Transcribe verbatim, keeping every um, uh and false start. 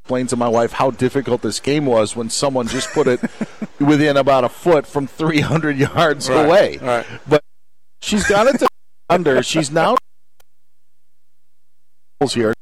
explain to my wife how difficult this game was when someone just put it within about a foot from three hundred yards right, away. Right. But she's got it to under. She's now here.